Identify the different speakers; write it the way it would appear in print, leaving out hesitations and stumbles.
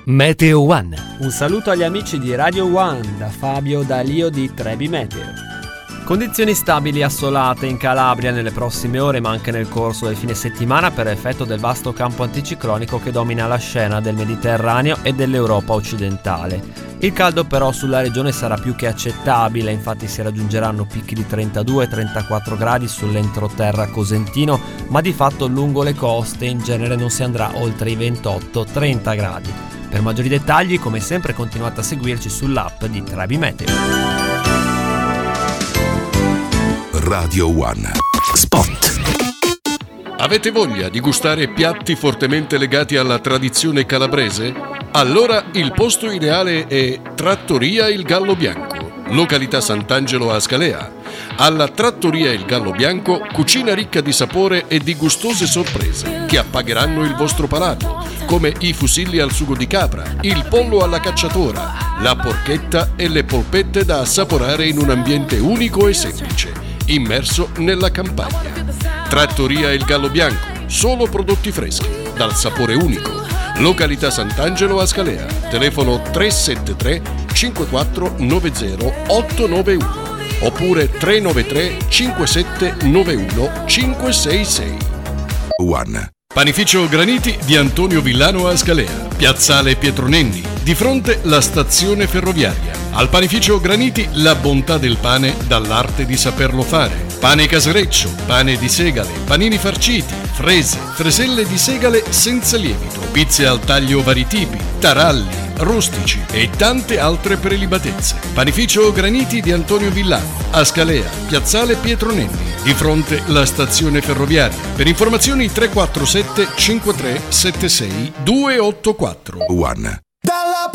Speaker 1: Meteo One.
Speaker 2: Un saluto agli amici di Radio One da Fabio Dalio di Trebi Meteo. Condizioni stabili assolate in Calabria nelle prossime ore ma anche nel corso del fine settimana per effetto del vasto campo anticiclonico che domina la scena del Mediterraneo e dell'Europa occidentale. Il caldo però sulla regione sarà più che accettabile, infatti si raggiungeranno picchi di 32-34 gradi sull'entroterra cosentino, ma di fatto lungo le coste in genere non si andrà oltre i 28-30 gradi. Per maggiori dettagli, come sempre, continuate a seguirci sull'app di Trebi Meteo.
Speaker 3: Radio One Spot.
Speaker 4: Avete voglia di gustare piatti fortemente legati alla tradizione calabrese? Allora il posto ideale è Trattoria Il Gallo Bianco, località Sant'Angelo a Scalea. Alla Trattoria Il Gallo Bianco, cucina ricca di sapore e di gustose sorprese che appagheranno il vostro palato, come i fusilli al sugo di capra, il pollo alla cacciatora, la porchetta e le polpette da assaporare in un ambiente unico e semplice, immerso nella campagna. Trattoria Il Gallo Bianco, solo prodotti freschi, dal sapore unico. Località Sant'Angelo a Scalea, telefono 373 5490 891 oppure 393 5791 566.
Speaker 3: One.
Speaker 4: Panificio Graniti di Antonio Villano a Scalea, piazzale Pietro Nenni, di fronte la stazione ferroviaria. Al panificio Graniti la bontà del pane dall'arte di saperlo fare. Pane casereccio, pane di segale, panini farciti, frese, freselle di segale senza lievito, pizze al taglio vari tipi, taralli, rustici e tante altre prelibatezze. Panificio Graniti di Antonio Villano, a Scalea, piazzale Pietro Nenni, di fronte la stazione ferroviaria. Per informazioni 347 53 76 284.
Speaker 3: One.